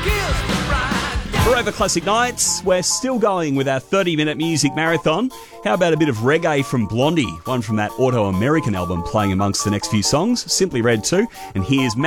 Forever Classic Nights, we're still going with our 30-minute music marathon. How about a bit of reggae from Blondie, one from that Auto American album playing amongst the next few songs, Simply Red too. And here's